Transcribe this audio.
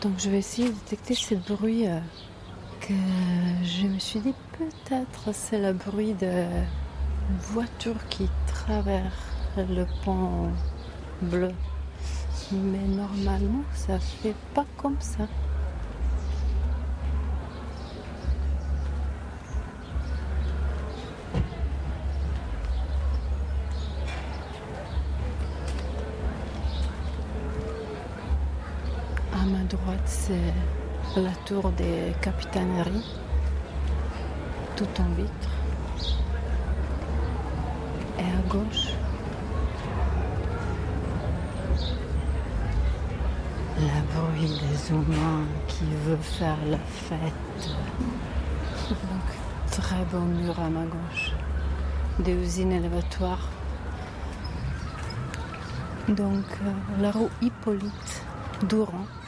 Donc je vais essayer de détecter ce bruit que je me suis dit peut-être c'est le bruit de voiture qui traverse le pont bleu. Mais normalement ça fait pas comme ça. À ma droite, c'est la tour des capitaineries, tout en vitre. Et à gauche, la bruit des humains qui veulent faire la fête. Donc, très beau mur à ma gauche, des usines élevatoires. Donc, la rue Hippolyte Durand.